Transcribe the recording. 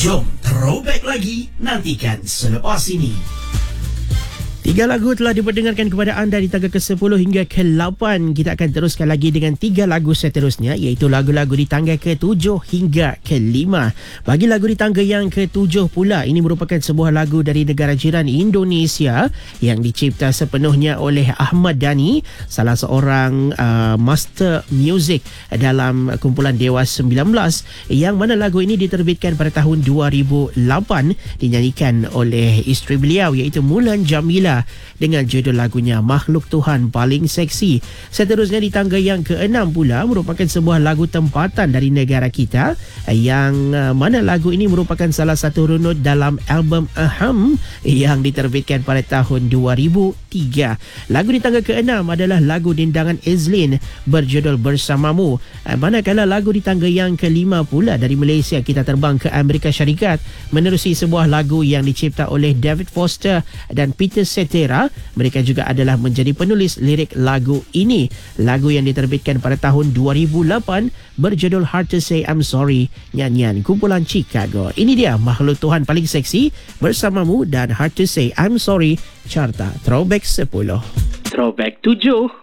Jom throwback lagi, nantikan selepas ini. 3 lagu telah diperdengarkan kepada anda di tangga ke-10 hingga ke-8. Kita akan teruskan lagi dengan 3 lagu seterusnya, iaitu lagu-lagu di tangga ke-7 hingga ke-5. Bagi lagu di tangga yang ke-7 pula, ini merupakan sebuah lagu dari negara jiran Indonesia yang dicipta sepenuhnya oleh Ahmad Dhani, salah seorang master music dalam kumpulan Dewa 19, yang mana lagu ini diterbitkan pada tahun 2008, dinyanyikan oleh isteri beliau iaitu Mulan Jamila dengan judul lagunya Makhluk Tuhan Paling Seksi. Seterusnya di tangga yang ke-6 pula merupakan sebuah lagu tempatan dari negara kita, yang mana lagu ini merupakan salah satu runut dalam album Aham yang diterbitkan pada tahun 2003. Lagu di tangga ke-6 adalah lagu Dindangan Ezlin berjudul Bersamamu. Manakala lagu di tangga yang ke-5 pula dari Malaysia, kita terbang ke Amerika Syarikat menerusi sebuah lagu yang dicipta oleh David Foster dan Peter Cetera. Mereka juga adalah menjadi penulis lirik lagu ini. Lagu yang diterbitkan pada tahun 2008 berjudul Hard to Say I'm Sorry, nyanyian kumpulan Chicago. Ini dia Makhluk Tuhan Paling Seksi bersamamu dan Hard to Say I'm Sorry, carta Throwback 10. Throwback 7.